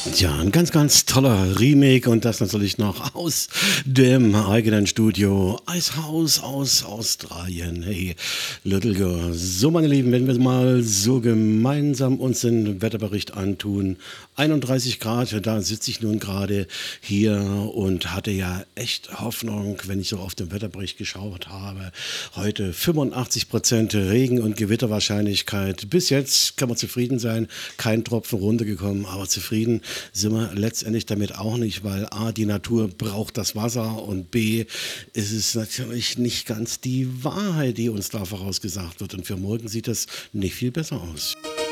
Ja, ein ganz, ganz toller Remake und das natürlich noch aus dem eigenen Studio Eishaus aus Australien. Hey, Little Girl. So, meine Lieben, wenn wir mal so gemeinsam uns den Wetterbericht antun. 31 Grad, da sitze ich nun gerade hier und hatte ja echt Hoffnung, wenn ich so auf den Wetterbericht geschaut habe. Heute 85% Regen- und Gewitterwahrscheinlichkeit. Bis jetzt kann man zufrieden sein. Kein Tropfen runtergekommen, aber zufrieden sind wir letztendlich damit auch nicht, weil A, die Natur braucht das Wasser und B, ist es natürlich nicht ganz die Wahrheit, die uns da vorausgesagt wird. Und für morgen sieht das nicht viel besser aus.